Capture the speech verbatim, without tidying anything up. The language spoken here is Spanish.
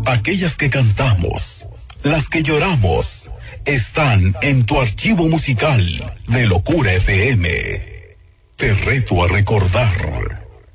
aquellas que cantamos, las que lloramos, están en tu archivo musical de Locura F M. Te reto a recordar.